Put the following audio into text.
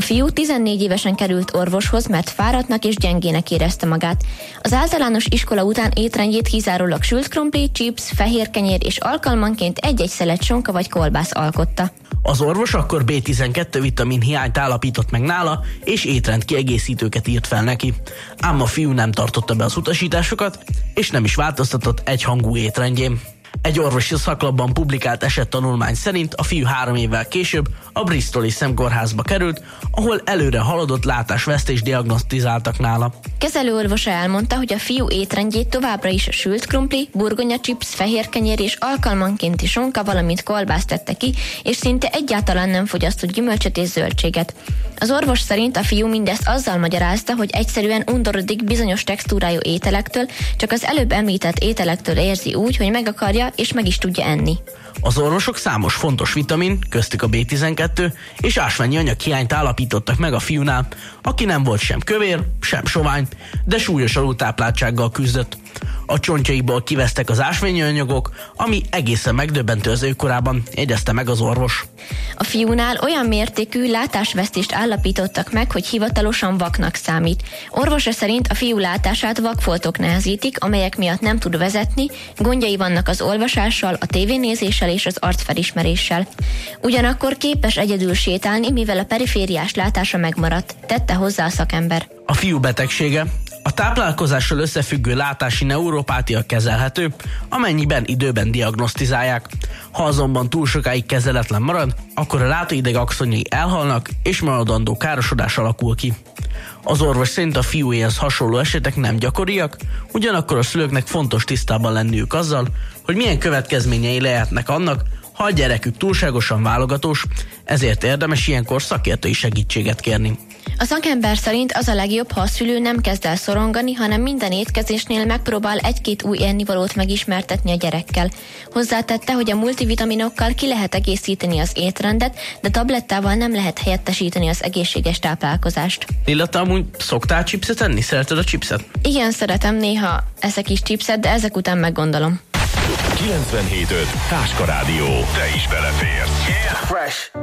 fiú 14 évesen került orvoshoz, mert fáradtnak és gyengének érezte magát. Az általános iskola után étrendjét kizárólag sült krumpli, chips, fehér kenyér és alkalmanként egy-egy szelet sonka vagy kolbász alkotta. Az orvos akkor B12 vitamin hiányt állapított meg nála, és étrendkiegészítőket írt fel neki. Ám a fiú nem tartotta be az utasításokat, és nem is változtatott egyhangú étrendjén. Egy orvosi szaklapban publikált esettanulmány szerint a fiú 3 évvel később a Bristoli szemkórházba került, ahol előre haladott látásvesztést diagnosztizáltak nála. Kezelőorvosa elmondta, hogy a fiú étrendjét továbbra is sült krumpli, burgonya chips, fehér kenyér és alkalmankénti sonka, valamint kolbászt tette ki, és szinte egyáltalán nem fogyasztott gyümölcsöt és zöldséget. Az orvos szerint a fiú mindezt azzal magyarázta, hogy egyszerűen undorodik bizonyos textúrájú ételektől, csak az előbb említett ételektől érzi úgy, hogy meg akarja és meg is tudja enni. Az orvosok számos fontos vitamin, köztük a B12 és ásványi anyag hiányt állapítottak meg a fiúnál, aki nem volt sem kövér, sem sovány, de súlyos alultápláltsággal küzdött. A csontjaiból kivesztek az ásványi anyagok, ami egészen megdöbbentő az ő korában, jegyezte meg az orvos. A fiúnál olyan mértékű látásvesztést állapítottak meg, hogy hivatalosan vaknak számít. Orvosa szerint a fiú látását vakfoltok nehezítik, amelyek miatt nem tud vezetni, gondjai vannak az olvasással, a tévénézéssel és az arcfelismeréssel. Ugyanakkor képes egyedül sétálni, mivel a perifériás látása megmaradt, tette hozzá a szakember. A fiú betegsége a táplálkozással összefüggő látási neuropátia kezelhető, amennyiben időben diagnosztizálják. Ha azonban túl sokáig kezeletlen marad, akkor a látóideg axonjai elhalnak, és maradandó károsodás alakul ki. Az orvos szerint a fiúéhez hasonló esetek nem gyakoriak, ugyanakkor a szülőknek fontos tisztában lenniük azzal, hogy milyen következményei lehetnek annak, ha a gyerekük túlságosan válogatós, ezért érdemes ilyenkor szakértői segítséget kérni. A szakember szerint az a legjobb, ha a szülő nem kezd el szorongani, hanem minden étkezésnél megpróbál egy-két új ennivalót megismertetni a gyerekkel. Hozzátette, hogy a multivitaminokkal ki lehet egészíteni az étrendet, de tablettával nem lehet helyettesíteni az egészséges táplálkozást. Lilla, te amúgy szoktál chipset enni? Szereted a chipset? Igen, szeretem, néha eszek is chipset, de ezek után meggondolom. 97.5 Táska Rádió. Te is beleférsz. Yeah. Fresh.